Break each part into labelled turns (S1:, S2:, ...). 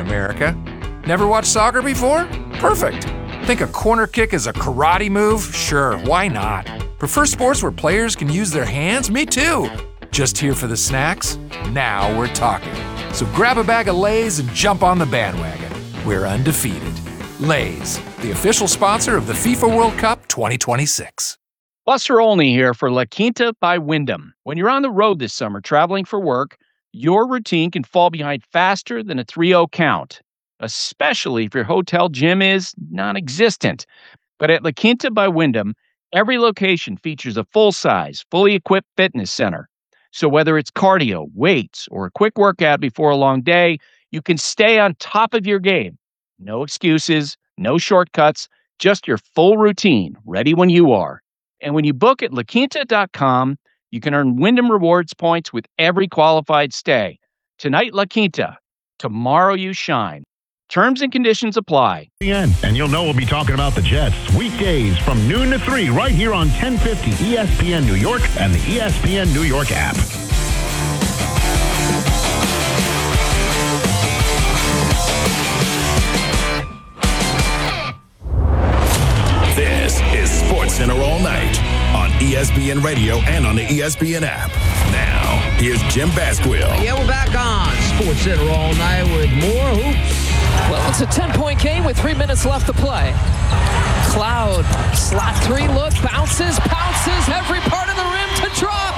S1: America. Never watched soccer before? Perfect. Think a corner kick is a karate move? Sure, why not? Prefer sports where players can use their hands? Me too. Just here for the snacks? Now we're talking. So grab a bag of Lay's and jump on the bandwagon. We're undefeated. Lay's, the official sponsor of the FIFA World Cup 2026.
S2: Buster Olney here for La Quinta by Wyndham. When you're on the road this summer traveling for work, your routine can fall behind faster than a 3-0 count, especially if your hotel gym is non-existent. But at La Quinta by Wyndham, every location features a full-size, fully equipped fitness center. So whether it's cardio, weights, or a quick workout before a long day, you can stay on top of your game. No excuses, no shortcuts, just your full routine, ready when you are. And when you book at LaQuinta.com, you can earn Wyndham Rewards points with every qualified stay. Tonight, La Quinta. Tomorrow, you shine. Terms and conditions apply.
S3: And you'll know we'll be talking about the Jets weekdays from noon to 3 right here on 1050 ESPN New York and the ESPN New York app.
S4: This is SportsCenter All Night on ESPN Radio and on the ESPN app. Now, here's Jim Basquill.
S5: Yeah, we're back on SportsCenter All Night with more hoops.
S6: Well, it's a 10-point game with 3 minutes left to play. Cloud, slot 3 look, bounces, pounces, every part of the rim to drop.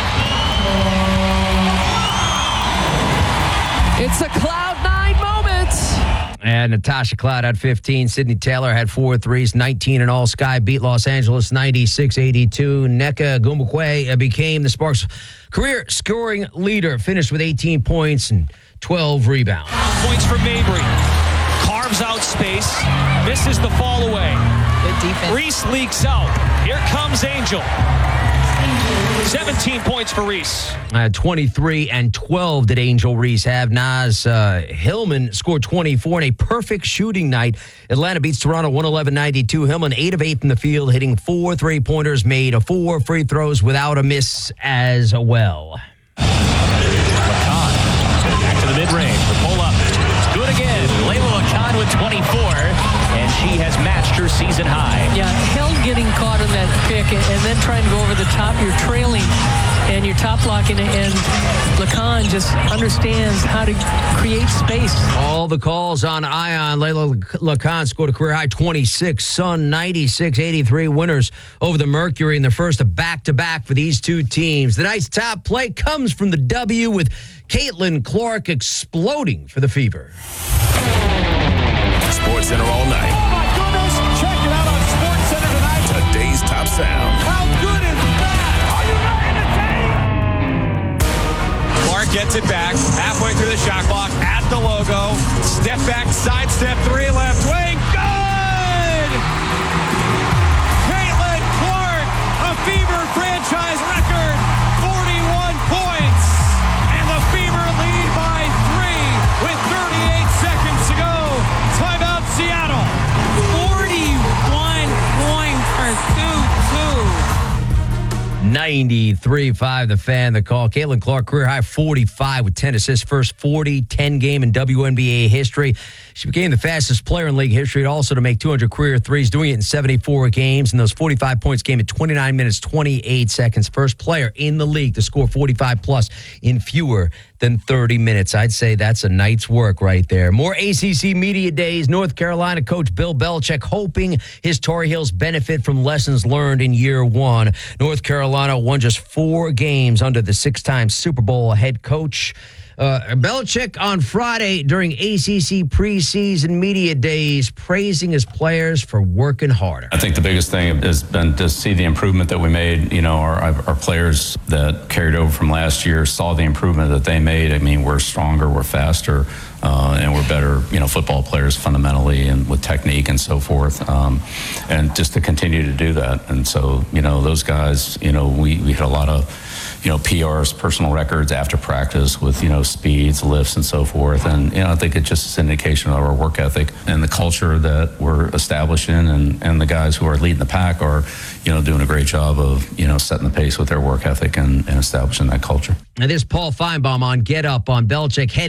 S6: It's a Cloud 9 moment.
S5: And Natasha Cloud had 15. Sydney Taylor had 4 threes, 19 in all. Sky beat Los Angeles 96-82. Nneka Ogwumike became the Sparks' career scoring leader, finished with 18 points and 12 rebounds.
S7: Points for Mabry. Carves out space. Misses the fall away.
S6: Good defense.
S7: Reese leaks out. Here comes Angel. 17 points for Reese.
S5: 23 and 12 did Angel Reese have. Naz Hillman scored 24 in a perfect shooting night. Atlanta beats Toronto 111-92. Hillman 8 of 8 from the field, hitting 4 3-pointers, made 4 free throws without a miss as well.
S7: Back to the mid-range. The pull-up. It's good again. Layla LeCon with 24, and she has matched her season high.
S6: Yeah, Hill getting caught on that pick and then trying to go over the top. You're trailing and you're top blocking, and LeCon just understands how to create space.
S5: All the calls on Ion. Layla LeCon scored a career-high 26. Sun 96-83 winners over the Mercury in the first of back-to-back for these two teams. The night's top play comes from the W with Caitlin Clark exploding for the Fever.
S4: SportsCenter All Night.
S7: Oh, my goodness. Check it out on SportsCenter tonight.
S4: Today's top sound.
S7: How good is that? Are you entertained? Clark gets it back. Halfway through the shot clock. At the logo. Step back, sidestep, 3 left wing. Good! Caitlin Clark, a Fever franchise record. 41 points. And the Fever lead by 3 with 38 seconds to go. Timeout, Seattle.
S6: 41 points for
S5: 93.5 The Fan, the call. Caitlin Clark, career-high 45 with 10 assists, first 40-10 game in WNBA history. She became the fastest player in league history also to make 200 career threes, doing it in 74 games. And those 45 points came in 29 minutes, 28 seconds. First player in the league to score 45-plus in fewer than 30 minutes. I'd say that's a night's work right there. More ACC Media Days. North Carolina coach Bill Belichick hoping his Tar Heels benefit from lessons learned in year one. North Carolina won just 4 games under the 6-time Super Bowl head coach. Belichick on Friday during ACC preseason media days praising his players for working harder.
S8: I think the biggest thing has been to see the improvement that we made. You know, our players that carried over from last year saw the improvement that they made. I mean, we're stronger, we're faster, and we're better, football players fundamentally and with technique and so forth. And just to continue to do that. And so, those guys, we had a lot of, PRs, personal records after practice with, speeds, lifts, and so forth. And, I think it's just an indication of our work ethic and the culture that we're establishing, and the guys who are leading the pack are, doing a great job of, setting the pace with their work ethic and establishing that culture.
S5: And this Paul Feinbaum on Get Up on Belichick heading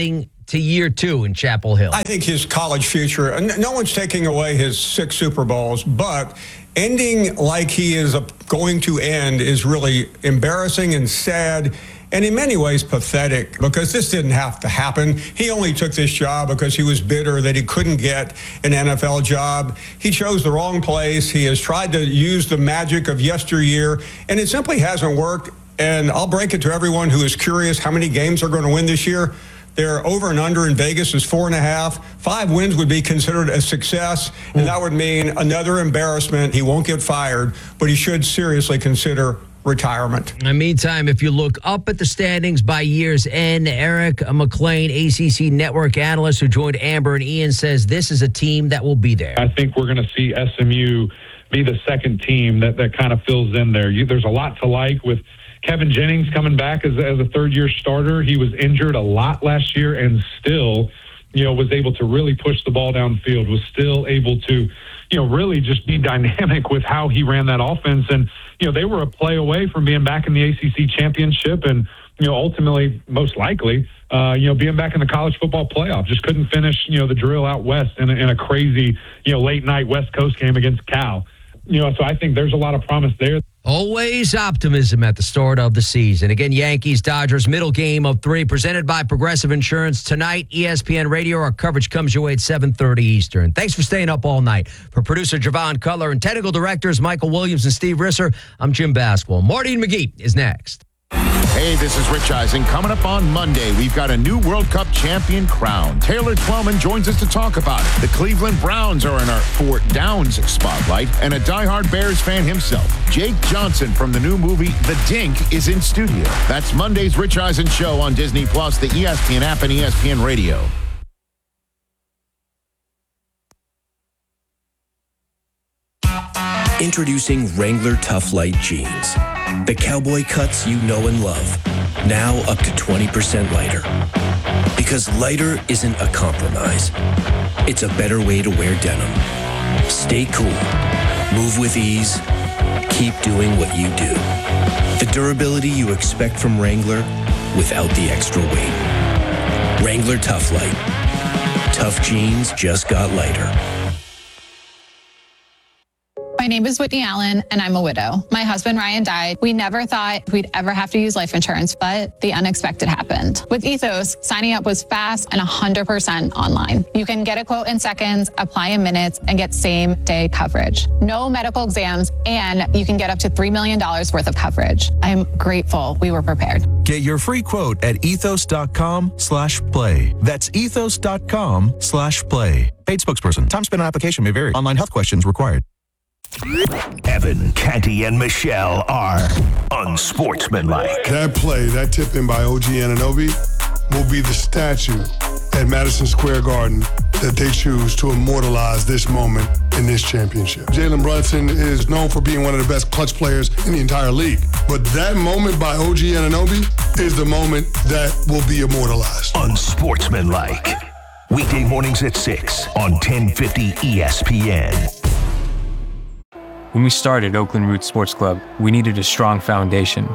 S5: to year 2 in Chapel Hill.
S9: I think his college future, no one's taking away his 6 Super Bowls, but ending like he is going to end is really embarrassing and sad, and in many ways pathetic, because this didn't have to happen. He only took this job because he was bitter that he couldn't get an NFL job. He chose the wrong place. He has tried to use the magic of yesteryear, and it simply hasn't worked. And I'll break it to everyone who is curious how many games they're going to win this year. Their over and under in Vegas is 4.5. 5 wins would be considered a success, and that would mean another embarrassment. He won't get fired, but he should seriously consider retirement.
S5: In the meantime, if you look up at the standings by year's end, Eric McLean, ACC Network analyst who joined Amber and Ian, says this is a team that will be there.
S10: I think we're going to see SMU be the second team that kind of fills in there. There's a lot to like with Kevin Jennings coming back as a third-year starter. He was injured a lot last year and still, was able to really push the ball downfield, was still able to, really just be dynamic with how he ran that offense. And, they were a play away from being back in the ACC championship and, ultimately, most likely, being back in the college football playoff. Just couldn't finish, the drill out west in a crazy, late-night West Coast game against Cal. So I think there's a lot of promise there.
S5: Always optimism at the start of the season. Again, Yankees, Dodgers, middle game of 3, presented by Progressive Insurance. Tonight, ESPN Radio. Our coverage comes your way at 7:30 Eastern. Thanks for staying up all night. For producer Javon Cutler and technical directors Michael Williams and Steve Risser, I'm Jim Basquel. Marty McGee is next.
S3: Hey, this is Rich Eisen. Coming up on Monday, we've got a new World Cup champion crowned. Taylor Twellman joins us to talk about it. The Cleveland Browns are in our Fort Downs spotlight, and a diehard Bears fan himself, Jake Johnson from the new movie The Dink, is in studio. That's Monday's Rich Eisen Show on Disney+, the ESPN app, and ESPN Radio.
S11: Introducing Wrangler Tough Light Jeans. The cowboy cuts you know and love. Now up to 20% lighter. Because lighter isn't a compromise. It's a better way to wear denim. Stay cool. Move with ease. Keep doing what you do. The durability you expect from Wrangler without the extra weight. Wrangler Tough Light. Tough jeans just got lighter.
S12: My name is Whitney Allen, and I'm a widow. My husband, Ryan, died. We never thought we'd ever have to use life insurance, but the unexpected happened. With Ethos, signing up was fast and 100% online. You can get a quote in seconds, apply in minutes, and get same-day coverage. No medical exams, and you can get up to $3 million worth of coverage. I'm grateful we were prepared.
S13: Get your free quote at ethos.com/play. That's ethos.com/play. Paid spokesperson. Time spent on application may vary. Online health questions required.
S14: Evan, Canty, and Michelle are unsportsmanlike.
S15: That play, that tip in by OG Anunoby, will be the statue at Madison Square Garden that they choose to immortalize this moment in this championship. Jalen Brunson is known for being one of the best clutch players in the entire league. But that moment by OG Anunoby is the moment that will be immortalized.
S14: Unsportsmanlike. Weekday mornings at 6 on 1050 ESPN.
S16: When we started Oakland Roots Sports Club, we needed a strong foundation.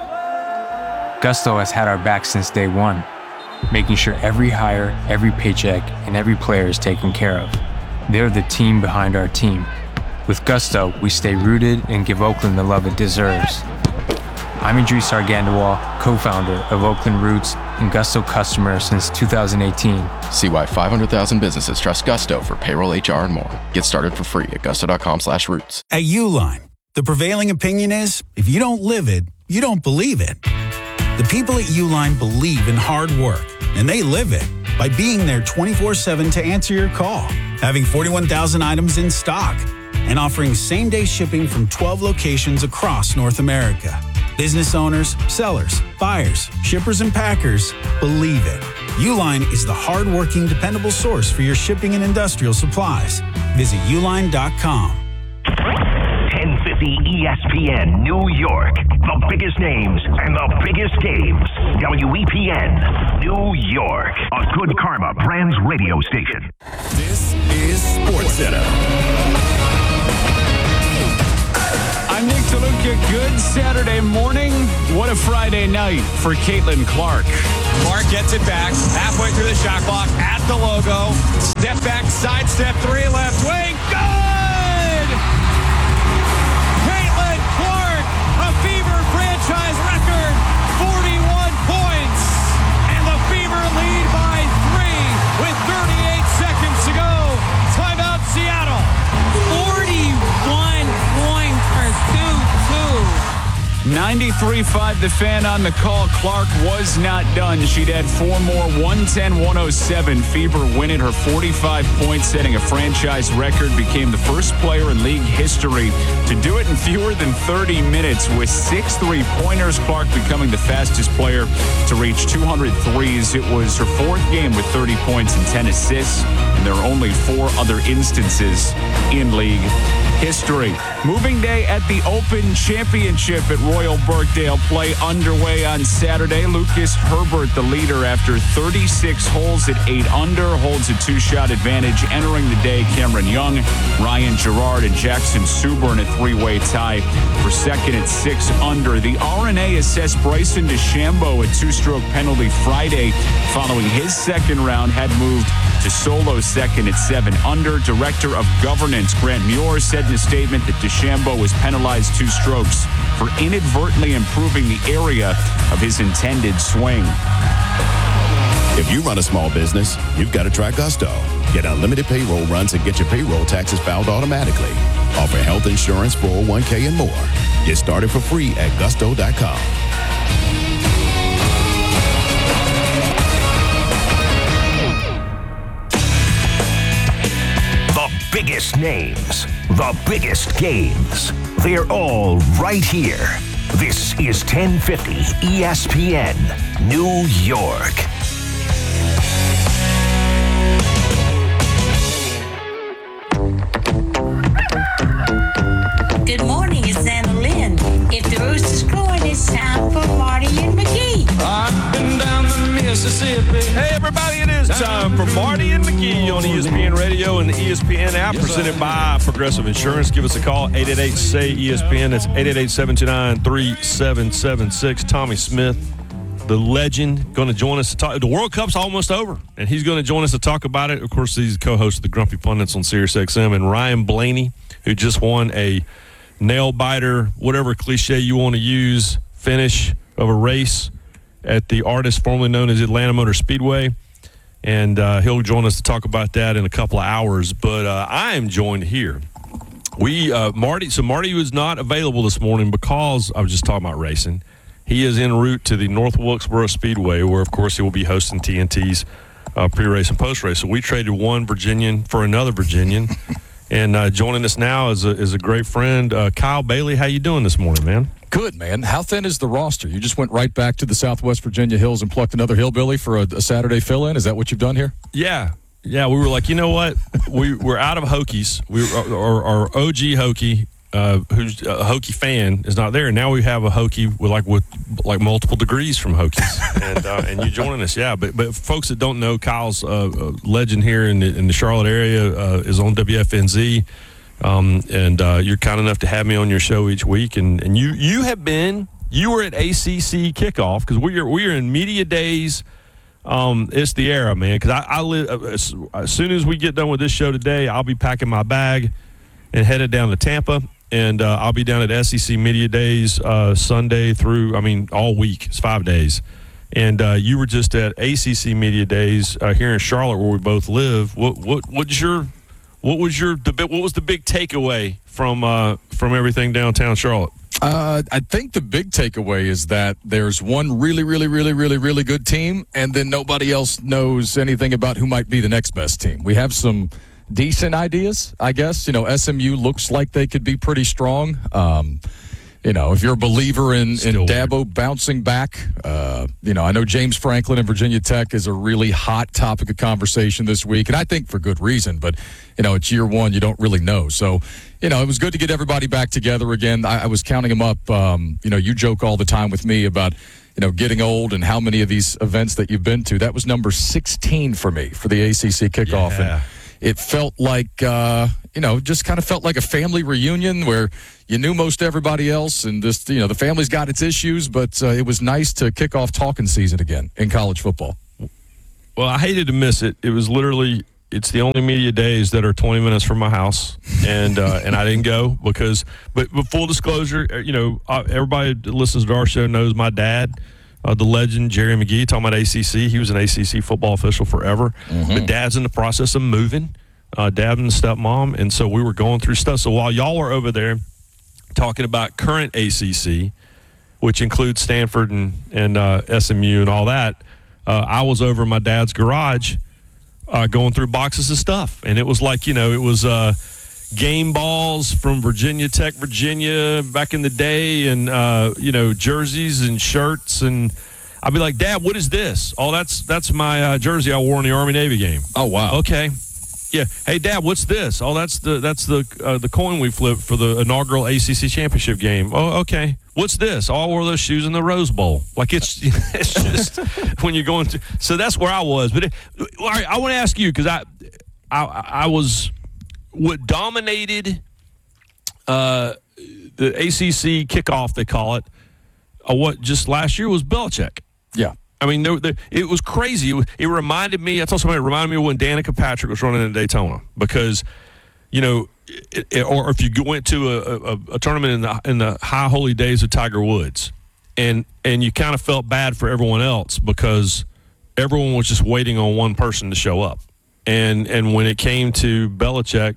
S16: Gusto has had our back since day one, making sure every hire, every paycheck, and every player is taken care of. They're the team behind our team. With Gusto, we stay rooted and give Oakland the love it deserves. I'm Idris Argandawal, co-founder of Oakland Roots and Gusto customer since 2018.
S17: See why 500,000 businesses trust Gusto for payroll, HR, and more. Get started for free at gusto.com/roots.
S18: At Uline, the prevailing opinion is, if you don't live it, you don't believe it. The people at Uline believe in hard work, and they live it by being there 24/7 to answer your call, having 41,000 items in stock, and offering same-day shipping from 12 locations across North America. Business owners, sellers, buyers, shippers, and packers believe it. Uline is the hard-working, dependable source for your shipping and industrial supplies. Visit uline.com.
S14: 1050 ESPN New York. The biggest names and the biggest games. WEPN New York. A Good Karma Brands radio station.
S4: This is SportsCenter.
S7: I
S19: I'm Nick DeLuca. Good Saturday morning. What a Friday night for Caitlin Clark.
S7: Clark gets it back, halfway through the shot clock, at the logo. Step back, side step, 3 left wing. Good! Caitlin Clark, a Fever franchise record, 41 points. And the Fever lead by 3 with 38 seconds to go. Timeout, Seattle.
S20: 41 points for 2-2.
S19: 93.5 The Fan on the call. Clark was not done. She'd had 4 more, 110-107. Fever winning her 45 points, setting a franchise record, became the first player in league history to do it in fewer than 30 minutes with 6 3-pointers. Clark becoming the fastest player to reach 200 threes. It was her 4th game with 30 points and 10 assists, and there are only 4 other instances in league history. Moving day at the Open Championship at Royal Birkdale. Play underway on Saturday. Lucas Herbert, the leader after 36 holes at 8 under, holds a 2-shot advantage. Entering the day, Cameron Young, Ryan Gerard, and Jackson Suber in a 3-way tie for second at 6 under. The R&A assessed Bryson DeChambeau a 2-stroke penalty Friday following his second round had moved to solo second at 7 under. Director of Governance Grant Muir said in a statement that DeChambeau was penalized 2 strokes for inadvertently improving the area of his intended swing.
S4: If you run a small business, you've got to try Gusto. Get unlimited payroll runs and get your payroll taxes filed automatically. Offer health insurance, 401k, and more. Get started for free at gusto.com.
S14: Biggest names, the biggest games. They're all right here. This is 1050 ESPN New York.
S20: Good morning, it's Anna Lynn. If the rooster's crowing, it's time for Marty and McGee.
S21: I've been down the Mississippi. Hey, everybody, it is time for Marty and McGee on ESPN Radio and the ESPN app, presented by Progressive Insurance. Give us a call, 888-SAY-ESPN. That's 888-729-3776. Tommy Smith, the legend, going to join us to talk. The World Cup's almost over, and he's going to join us to talk about it. Of course, he's co-host of the Grumpy Pundits on SiriusXM, and Ryan Blaney, who just won a nail-biter, whatever cliche you want to use, finish of a race at the Artist, formerly known as Atlanta Motor Speedway. And he'll join us to talk about that in a couple of hours. But I am joined here. Marty was not available this morning because I was just talking about racing. He is en route to the North Wilkesboro Speedway, where, of course, he will be hosting TNT's pre-race and post-race. So we traded one Virginian for another Virginian. And joining us now is a great friend, Kyle Bailey. How you doing this morning, man?
S22: Good, man. How thin is the roster? You just went right back to the Southwest Virginia hills and plucked another hillbilly for a Saturday fill-in? Is that what you've done here?
S21: Yeah. We were like, you know what? We're out of Hokies. Our OG Hokie, who's a Hokie fan, is not there. And now we have a Hokie with multiple degrees from Hokies. And you joining us, yeah. But folks that don't know, Kyle's a legend here in the Charlotte area, is on WFNZ. And you're kind enough to have me on your show each week. And you were at ACC kickoff, because we are in media days. It's the era, man, because I live, as soon as we get done with this show today, I'll be packing my bag and headed down to Tampa. And I'll be down at SEC Media Days Sunday through, all week. It's 5 days. And you were just at ACC Media Days here in Charlotte, where we both live. What was the big takeaway from everything downtown Charlotte?
S22: I think the big takeaway is that there's one really, really, really, really, really good team, and then nobody else knows anything about who might be the next best team. We have some decent ideas, I guess. SMU looks like they could be pretty strong. If you're a believer in Dabo bouncing back, I know James Franklin and Virginia Tech is a really hot topic of conversation this week, and I think for good reason, but, it's year one, you don't really know. So, it was good to get everybody back together again. I was counting them up. You joke all the time with me about, getting old and how many of these events that you've been to. That was number 16 for me for the ACC kickoff.
S21: Yeah.
S22: And it felt like, just kind of felt like a family reunion where you knew most everybody else, and just, the family's got its issues, but it was nice to kick off talking season again in college football.
S21: Well, I hated to miss it. It was literally, it's the only media days that are 20 minutes from my house, and I didn't go because, but full disclosure, everybody that listens to our show knows my dad, the legend Jerry McGee, talking about ACC. He was an ACC football official forever.
S22: Mm-hmm.
S21: But Dad's in the process of moving, Dad and stepmom, and so we were going through stuff. So while y'all were over there talking about current ACC, which includes Stanford and SMU and all that, I was over in my dad's garage going through boxes of stuff. And it was like, it was game balls from Virginia Tech, Virginia back in the day, and, jerseys and shirts. And I'd be like, Dad, what is this? Oh, that's my jersey I wore in the Army-Navy game.
S22: Oh, wow.
S21: Okay. Yeah. Hey, Dad, what's this? Oh, that's the coin we flipped for the inaugural ACC championship game. Oh, okay. What's this? Oh, I wore those shoes in the Rose Bowl. Like it's just when you're going to. So that's where I was. But all right, I want to ask you because I was what dominated the ACC kickoff, they call it. What just last year was Belichick.
S22: Yeah.
S21: I mean, it was crazy. It reminded me. I told somebody it reminded me of when Danica Patrick was running in Daytona because, or if you went to a tournament in the high holy days of Tiger Woods, and you kind of felt bad for everyone else because everyone was just waiting on one person to show up, and when it came to Belichick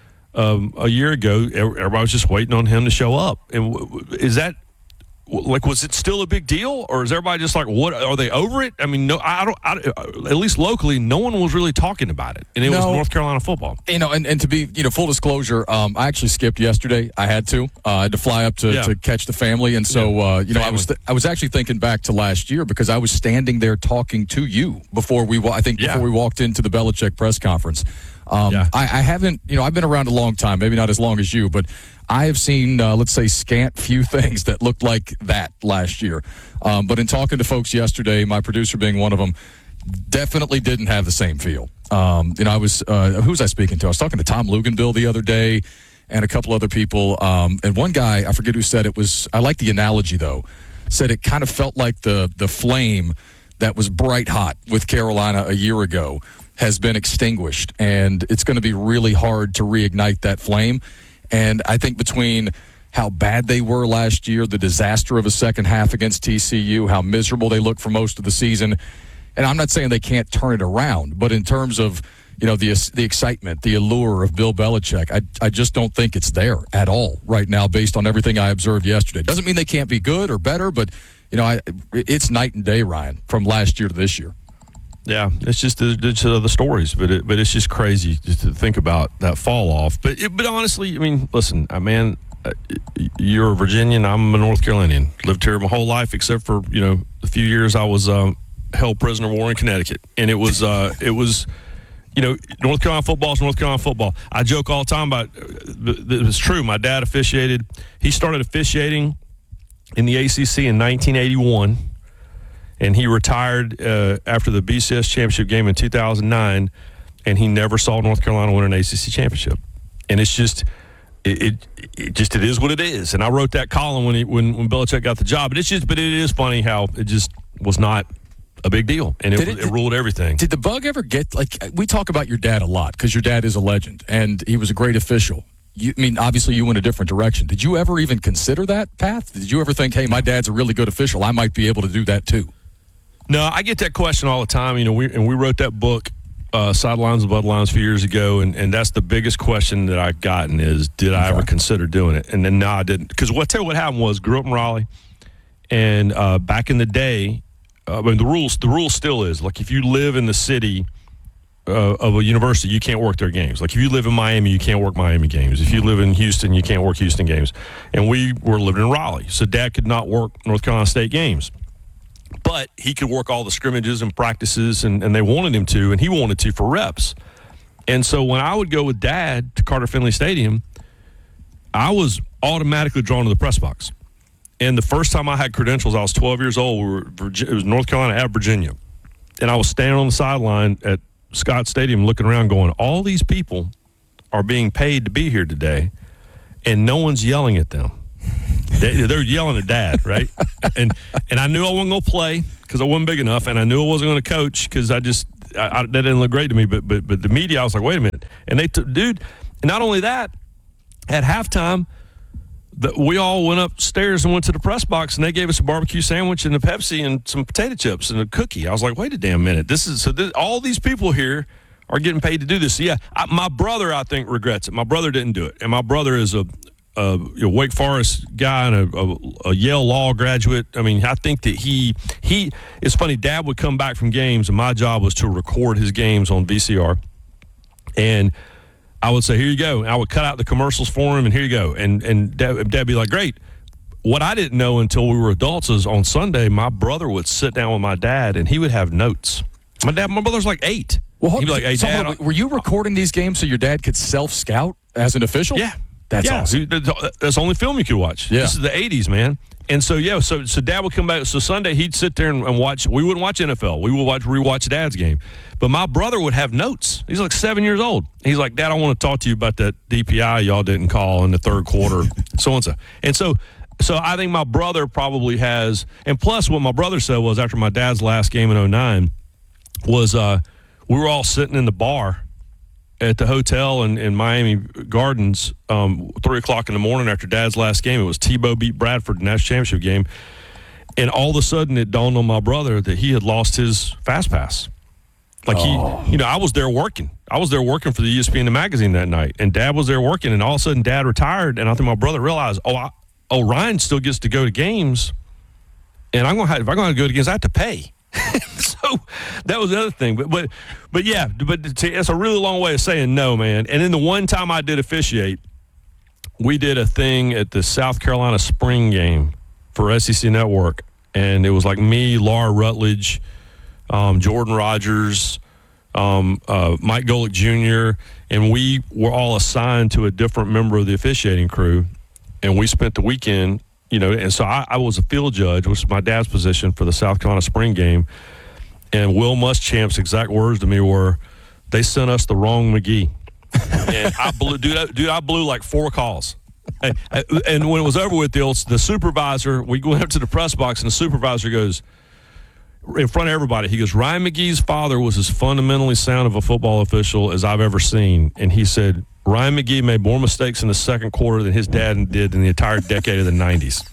S21: a year ago, everybody was just waiting on him to show up. And is that? Like, was it still a big deal, or is everybody just like, what, are they over it? I mean, no, at least locally, no one was really talking about it, and it was North Carolina football.
S22: And to be, full disclosure, I actually skipped yesterday. I had to fly up to catch the family, and so, I was actually thinking back to last year because I was standing there talking to you before we walked into the Belichick press conference. I haven't, I've been around a long time, maybe not as long as you, but I have seen, let's say, scant few things that looked like that last year. But in talking to folks yesterday, my producer being one of them, definitely didn't have the same feel. I was, who was I speaking to? I was talking to Tom Luganville the other day and a couple other people. And one guy, I forget who said it was, I like the analogy though, said it kind of felt like the flame that was bright hot with Carolina a year ago has been extinguished, and it's going to be really hard to reignite that flame. And I think between how bad they were last year, the disaster of a second half against TCU, how miserable they looked for most of the season, and I'm not saying they can't turn it around, but in terms of the excitement, the allure of Bill Belichick, I just don't think it's there at all right now based on everything I observed yesterday. Doesn't mean they can't be good or better, but it's night and day, Ryan, from last year to this year.
S21: Yeah, it's just the stories, but it's just crazy just to think about that fall off. But honestly, I mean, listen, man, you're a Virginian, I'm a North Carolinian. Lived here my whole life except for the few years I was held prisoner of war in Connecticut, and it was North Carolina football is North Carolina football. I joke all the time about it's true. My dad officiated. He started officiating in the ACC in 1981. And he retired after the BCS championship game in 2009, and he never saw North Carolina win an ACC championship. And it's just, it is what it is. And I wrote that column when Belichick got the job. But it is funny how it just was not a big deal, and it ruled everything.
S22: Did the bug ever get, we talk about your dad a lot because your dad is a legend and he was a great official. Obviously you went a different direction. Did you ever even consider that path? Did you ever think, hey, my dad's a really good official, I might be able to do that too?
S21: No, I get that question all the time. We wrote that book, Sidelines and Bloodlines, a few years ago, and that's the biggest question that I've gotten is, did I ever consider doing it? And then no, I didn't. Because what happened was, grew up in Raleigh, and back in the day, the rule still is, like, if you live in the city of a university, you can't work their games. Like, if you live in Miami, you can't work Miami games. If you live in Houston, you can't work Houston games. And we were living in Raleigh, so Dad could not work North Carolina State games. But he could work all the scrimmages and practices, and they wanted him to, and he wanted to for reps. And so when I would go with Dad to Carter Finley Stadium, I was automatically drawn to the press box. And the first time I had credentials, I was 12 years old. It was North Carolina at Virginia. And I was standing on the sideline at Scott Stadium looking around going, all these people are being paid to be here today, and no one's yelling at them. They're yelling at Dad, right? and I knew I wasn't going to play because I wasn't big enough, and I knew I wasn't going to coach because that didn't look great to me. But the media, I was like, wait a minute. And they took, dude, and not only that, at halftime, we all went upstairs and went to the press box, and they gave us a barbecue sandwich and a Pepsi and some potato chips and a cookie. I was like, wait a damn minute. All these people here are getting paid to do this. So yeah, my brother, I think, regrets it. My brother didn't do it, and my brother is a Wake Forest guy and a Yale law graduate. I mean, I think that he. It's funny. Dad would come back from games, and my job was to record his games on VCR, and I would say, here you go. And I would cut out the commercials for him, and here you go. And Dad would be like, great. What I didn't know until we were adults is on Sunday, my brother would sit down with my dad, and he would have notes. My brother's like 8.
S22: Well,
S21: he'd be like, hey, Dad.
S22: Were you recording these games so your dad could self-scout as an official?
S21: Yeah.
S22: That's awesome.
S21: That's the only film you could watch.
S22: Yeah.
S21: This is the 80s, man. And so, so Dad would come back. So Sunday, he'd sit there and watch. We wouldn't watch NFL. We would rewatch Dad's game. But my brother would have notes. He's like 7 years old. He's like, Dad, I want to talk to you about that DPI y'all didn't call in the third quarter, so-and-so. And so I think my brother probably has – and plus what my brother said was after my dad's last game in 2009 was we were all sitting in the bar at the hotel in Miami Gardens 3 o'clock in the morning after Dad's last game. It was Tebow beat Bradford in the national championship game. And all of a sudden it dawned on my brother that he had lost his Fast Pass. Like I was there working. I was there working for the ESPN magazine that night, and Dad was there working, and all of a sudden Dad retired, and I think my brother realized, Ryan still gets to go to games, and if I'm going to go to games, I have to pay. So that was the other thing. But it's a really long way of saying no, man. And then the one time I did officiate, we did a thing at the South Carolina spring game for SEC Network, and it was like me, Laura Rutledge, Jordan Rogers, Mike Golick Jr., and we were all assigned to a different member of the officiating crew, and we spent the weekend, and so I was a field judge, which is my dad's position for the South Carolina spring game, and Will Muschamp's exact words to me were, they sent us the wrong McGee. And I blew like 4 calls. And when it was over with, the supervisor, we went up to the press box, and the supervisor goes, in front of everybody, he goes, Ryan McGee's father was as fundamentally sound of a football official as I've ever seen. And he said, Ryan McGee made more mistakes in the second quarter than his dad did in the entire decade of the 90s.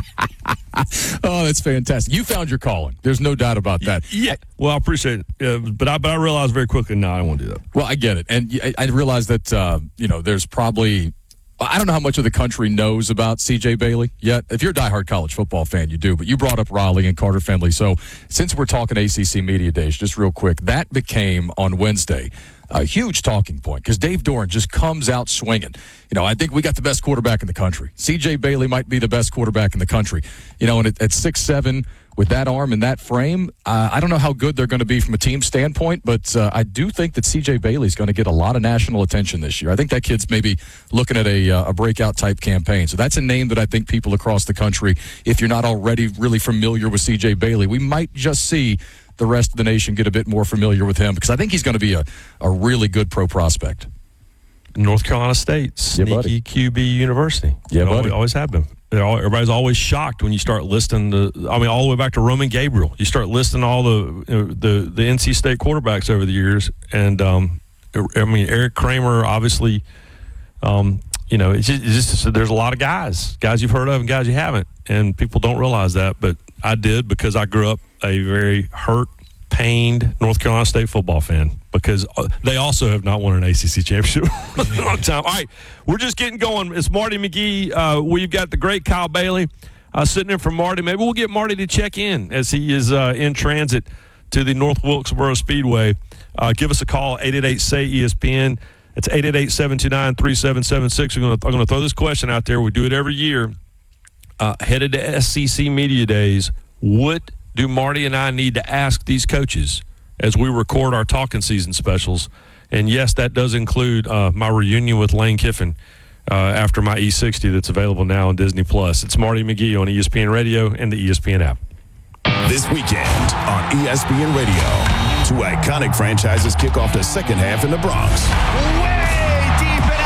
S22: Oh, that's fantastic. You found your calling. There's no doubt about that.
S21: Yeah. Well, I appreciate it. But I realized very quickly, no, I don't want to do that.
S22: Well, I get it. And I realize that, there's probably – I don't know how much of the country knows about C.J. Bailey yet. If you're a diehard college football fan, you do. But you brought up Raleigh and Carter Finley. So since we're talking ACC Media Days, just real quick, that became on Wednesday a huge talking point because Dave Doeren just comes out swinging. I think we got the best quarterback in the country. C.J. Bailey might be the best quarterback in the country. And at 6'7", with that arm and that frame, I don't know how good they're going to be from a team standpoint, but I do think that C.J. Bailey's going to get a lot of national attention this year. I think that kid's maybe looking at a breakout-type campaign. So that's a name that I think people across the country, if you're not already really familiar with C.J. Bailey, we might just see the rest of the nation get a bit more familiar with him because I think he's going to be a really good pro prospect.
S21: North Carolina State, sneaky QB university.
S22: Yeah, buddy.
S21: Always have been. Everybody's always shocked when you start listing all the way back to Roman Gabriel. You start listing all the NC State quarterbacks over the years, and Eric Kramer, obviously. It's just there's a lot of guys you've heard of and guys you haven't, and people don't realize that, but I did because I grew up a very hurt, pained North Carolina State football fan because they also have not won an ACC championship in a long time. All right, we're just getting going. It's Marty McGee. We've got the great Kyle Bailey sitting in for Marty. Maybe we'll get Marty to check in as he is in transit to the North Wilkesboro Speedway. Give us a call, 888-SAY-ESPN. It's 888-729-3776. I'm going to throw this question out there. We do it every year. Headed to SEC Media Days, what do Marty and I need to ask these coaches as we record our talking season specials? And yes, that does include my reunion with Lane Kiffin after my E60 that's available now on Disney+. It's Marty McGee on ESPN Radio and the ESPN app.
S4: This weekend on ESPN Radio, 2 iconic franchises kick off the second half in the Bronx.
S1: Way deep and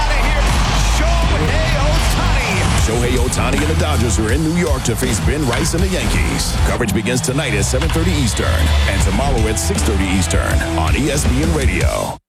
S4: Shohei Ohtani and the Dodgers are in New York to face Ben Rice and the Yankees. Coverage begins tonight at 7:30 Eastern and tomorrow at 6:30 Eastern on ESPN Radio.